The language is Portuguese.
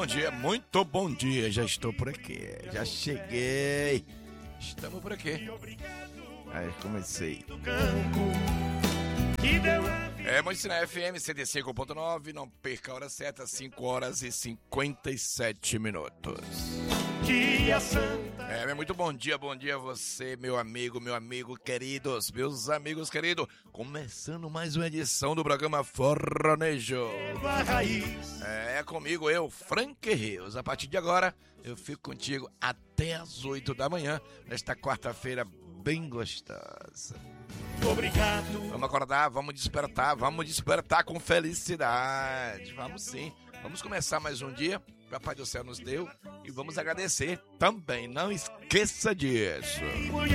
muito bom dia. Já estou por aqui, já cheguei. Estamos por aqui. Aí comecei. Moicina FM 105.9, não perca a hora certa, 5 horas e 57 minutos. Muito bom dia a você, meu amigo queridos, meus amigos queridos. Começando mais uma edição do programa Forronejo. É comigo, eu, Frank Rios. A partir de agora, eu fico contigo até as 8 da manhã, nesta quarta-feira bem gostosa. Obrigado. Vamos acordar, vamos despertar com felicidade. Vamos sim. Vamos começar mais um dia que o Papai do Céu nos deu e vamos agradecer também. Não esqueça disso.